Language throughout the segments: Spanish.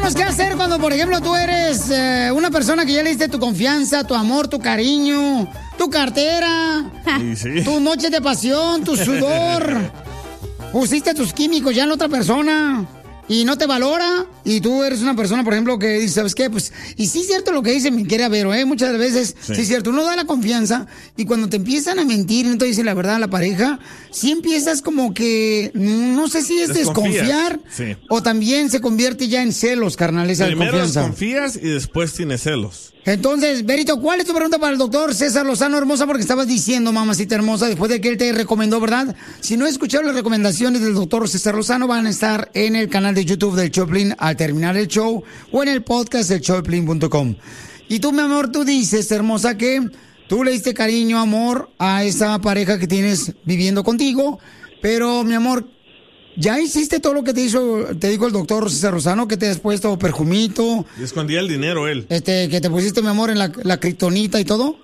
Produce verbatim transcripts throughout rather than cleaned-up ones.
cuéntanos qué hacer cuando, por ejemplo, tú eres eh, una persona que ya le diste tu confianza, tu amor, tu cariño, tu cartera, Sí, sí. tu noche de pasión, tu sudor. Pusiste tus químicos ya en la otra persona y no te valora. Y tú eres una persona, por ejemplo, que dice, ¿sabes qué? Pues, y sí es cierto lo que dice mi querida Vero, ¿eh? Muchas veces, sí. sí es cierto, uno da la confianza y cuando te empiezan a mentir, no te dicen la verdad a la pareja, sí empiezas como que, no sé si es Desconfías. desconfiar Sí. o también se convierte ya en celos, carnal, esa Primero confianza. desconfías y después tienes celos. Entonces, Berito, ¿cuál es tu pregunta para el doctor César Lozano, hermosa? Porque estabas diciendo, mamacita hermosa, después de que él te recomendó, ¿verdad? Si no escucharon las recomendaciones del doctor César Lozano, van a estar en el canal de YouTube del Choplin al terminar el show o en el podcast del choplin punto com. Y tú, mi amor, tú dices, hermosa, que tú le diste cariño, amor a esa pareja que tienes viviendo contigo, pero, mi amor, ¿ya hiciste todo lo que te hizo, te dijo el doctor César Lozano, que te has puesto perfumito? Y escondía el dinero él. Este, que te pusiste, mi amor, en la, la kriptonita y todo.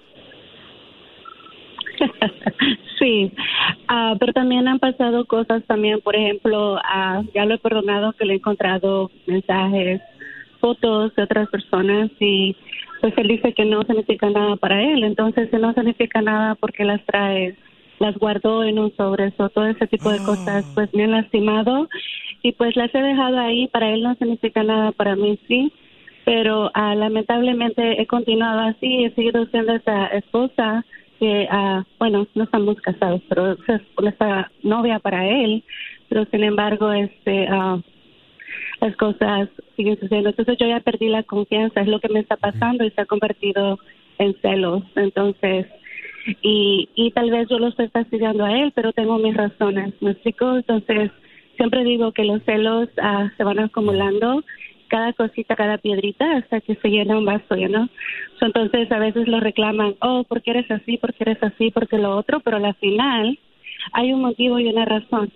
Sí, uh, pero también han pasado cosas también, por ejemplo, uh, ya lo he perdonado que le he encontrado mensajes, fotos de otras personas y pues él dice que no significa nada para él, entonces si no significa nada porque las trae, las guardó en un sobre, o todo ese tipo de cosas, pues me han lastimado y pues las he dejado ahí, para él no significa nada, para mí sí, pero uh, lamentablemente he continuado así, he seguido siendo esa esposa que, uh, bueno, no estamos casados, pero es esa novia para él, pero sin embargo, este, uh, las cosas siguen sucediendo. Entonces yo ya perdí la confianza, es lo que me está pasando y se ha convertido en celos. Entonces, y, y tal vez yo lo estoy fastidiando a él, pero tengo mis razones, ¿me explico? Entonces, siempre digo que los celos uh, se van acumulando, cada cosita, cada piedrita, hasta que se llena un vaso, ¿no? So, entonces, a veces lo reclaman, oh, ¿por qué eres así? ¿Por qué eres así? ¿Por qué lo otro? Pero al final hay un motivo y una razón.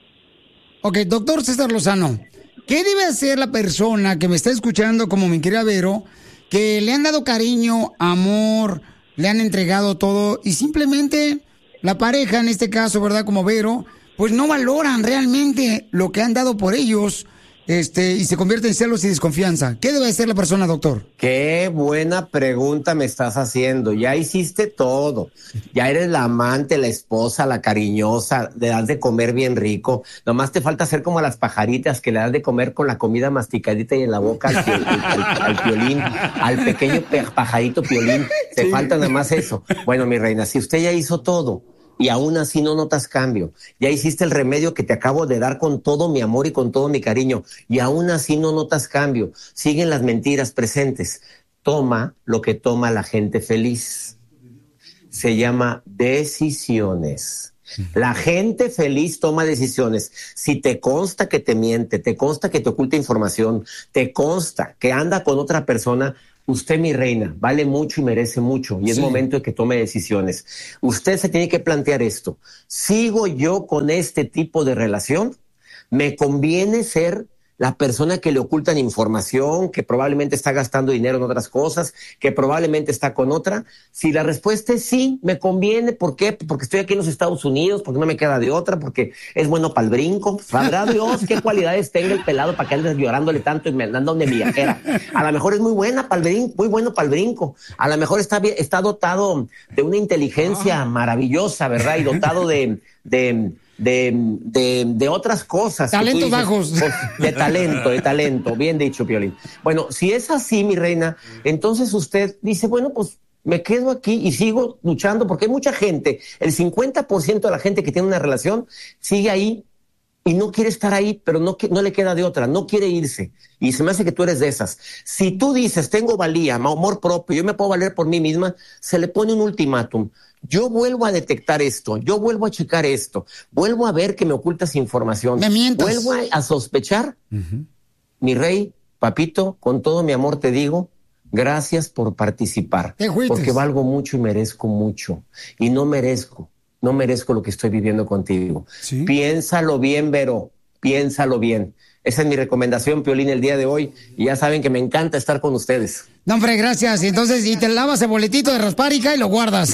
Ok, doctor César Lozano, ¿qué debe hacer la persona que me está escuchando, como mi querida Vero, que le han dado cariño, amor, le han entregado todo y simplemente la pareja, en este caso, ¿verdad? Como Vero, pues no valoran realmente lo que han dado por ellos, este, y se convierte en celos y desconfianza? ¿Qué debe hacer la persona, doctor? Qué buena pregunta me estás haciendo. Ya hiciste todo. Ya eres la amante, la esposa, la cariñosa, le das de comer bien rico. Nomás te falta hacer como a las pajaritas, que le das de comer con la comida masticadita y en la boca al, al, al, al piolín, al pequeño pajarito piolín. Te sí. falta nada más eso. Bueno, mi reina, si usted ya hizo todo y aún así no notas cambio, ya hiciste el remedio que te acabo de dar con todo mi amor y con todo mi cariño, y aún así no notas cambio, siguen las mentiras presentes, toma lo que toma la gente feliz. Se llama decisiones. La gente feliz toma decisiones. Si te consta que te miente, te consta que te oculta información, te consta que anda con otra persona, usted, mi reina, vale mucho y merece mucho, y es sí. momento de que tome decisiones. Usted se tiene que plantear esto: ¿sigo yo con este tipo de relación? ¿Me conviene ser la persona que le ocultan información, que probablemente está gastando dinero en otras cosas, que probablemente está con otra? Si la respuesta es sí, me conviene. ¿Por qué? Porque estoy aquí en los Estados Unidos, porque no me queda de otra, porque es bueno para el brinco. Sabrá Dios qué cualidades tenga el pelado para que andes llorándole tanto y me andan de viajera. A lo mejor es muy buena para el brinco, muy bueno para el brinco. A lo mejor está, está dotado de una inteligencia maravillosa, ¿verdad? Y dotado de... de De, de, de otras cosas. Talentos dices, bajos. Pues, de talento, de talento. Bien dicho, Piolín. Bueno, si es así, mi reina, entonces usted dice, bueno, pues me quedo aquí y sigo luchando, porque hay mucha gente, el cincuenta por ciento de la gente que tiene una relación sigue ahí y no quiere estar ahí, pero no, no le queda de otra, no quiere irse. Y se me hace que tú eres de esas. Si tú dices, tengo valía, amor propio, yo me puedo valer por mí misma, se le pone un ultimátum. Yo vuelvo a detectar esto, yo vuelvo a checar esto, vuelvo a ver que me ocultas información, me mientas, vuelvo a, a sospechar. Uh-huh. Mi rey, papito, con todo mi amor te digo, gracias por participar, porque valgo mucho y merezco mucho, y no merezco, no merezco lo que estoy viviendo contigo. ¿Sí? Piénsalo bien, Vero, piénsalo bien. Esa es mi recomendación, Piolín, el día de hoy. Y ya saben que me encanta estar con ustedes. No, hombre, gracias. Y entonces, y te lavas el boletito de Rasparica y lo guardas.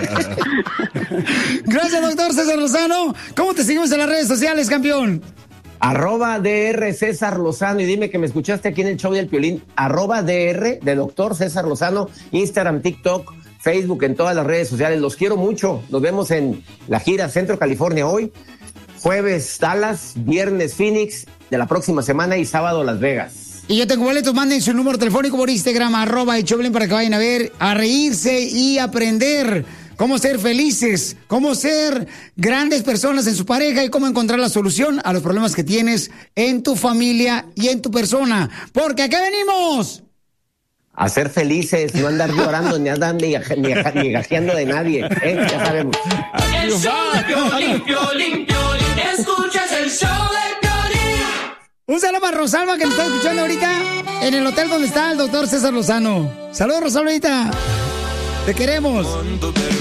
Gracias, doctor César Lozano. ¿Cómo te seguimos en las redes sociales, campeón? Arroba D R César Lozano y dime que me escuchaste aquí en el show del Piolín. Arroba D R de doctor César Lozano, Instagram, TikTok, Facebook, en todas las redes sociales. Los quiero mucho. Nos vemos en la gira Centro California hoy, jueves Dallas, viernes Phoenix de la próxima semana y sábado Las Vegas. Y yo tengo boletos, manden su número telefónico por Instagram, arroba el Choplin, para que vayan a ver, a reírse y aprender cómo ser felices, cómo ser grandes personas en su pareja y cómo encontrar la solución a los problemas que tienes en tu familia y en tu persona. Porque ¿a qué venimos? A ser felices, no andar llorando ni andar ni, ni, ni gajeando de nadie, ¿eh? Ya sabemos. El show de Piolín, Piolín, Piolín, escuchas el show de Piolín. Un saludo para Rosalba, que nos está escuchando ahorita en el hotel donde está el doctor César Lozano. Saludos, Rosalba. Te queremos.